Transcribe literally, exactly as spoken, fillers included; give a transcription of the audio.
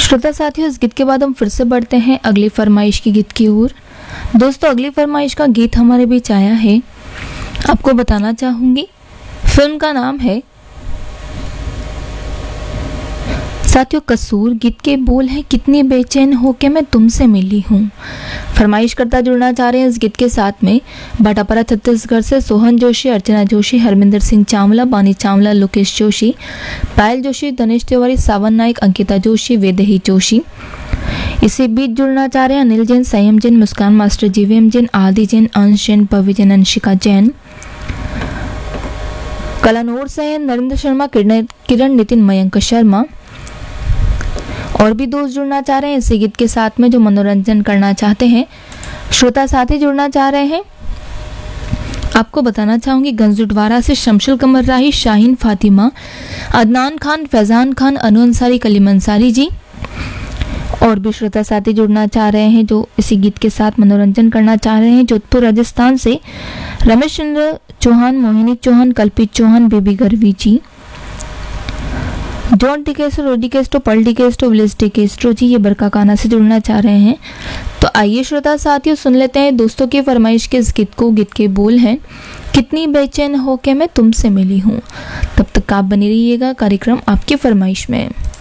श्रोता साथियों, इस गीत के बाद हम फिर से बढ़ते हैं अगली फरमाइश की गीत की ओर। दोस्तों, अगली फरमाइश का गीत हमारे बीच आया है। आपको बताना चाहूंगी, फिल्म का नाम है साथियों कसूर। गीत के बोल हैं, कितनी बेचैन हो के मैं तुमसे मिली हूँ। फरमाइश करता जुड़ना चाह रहे हैं इस गीत के साथ में भाटापारा छत्तीसगढ़ से सोहन जोशी, अर्चना जोशी, हरमिंदर सिंह चावला, बानी चावला, लोकेश जोशी, पायल जोशी, धनेश तिवारी, सावन नाइक, अंकिता जोशी, वेदेही जोशी। इसी बीच जुड़ना चाह रहे हैं अनिल जैन, संयम जैन, मुस्कान मास्टर, जीवीएम जैन, आदि जैन, अंश जैन, पवी जैन, अंशिका जैन, कलानौर से नरेंद्र शर्मा, किरण नितिन, मयंक शर्मा। और भी दोस्त जुड़ना चाह रहे हैं इसी गीत के साथ में जो मनोरंजन करना चाहते हैं। श्रोता साथी जुड़ना चाह रहे हैं। आपको बताना चाहूंगी, गंजुटवारा से शमशुल कमर राही, शाहीन फातिमा, अदनान खान, फैजान खान, अनु अंसारी, कलीम अंसारी जी। और भी श्रोता साथी जुड़ना चाह रहे हैं जो इसी गीत के साथ मनोरंजन करना चाह रहे हैं। जोधपुर राजस्थान से रमेश चंद्र चौहान, मोहिनी चौहान, कल्पित चौहान, बेबी गरवी जी, जॉन टिकेस्टो, रोडी केस्टो, पल टिकेस्टो, विलिस टिकेस्टो जी, ये बरकाकाना से जुड़ना चाह रहे हैं। तो आइए श्रोता साथियों सुन लेते हैं दोस्तों की फरमाइश के इस गीत को। गीत के बोल हैं, कितनी बेचैन हो के मैं तुमसे मिली हूँ। तब तक आप बने रहिएगा कार्यक्रम आपकी फरमाइश में।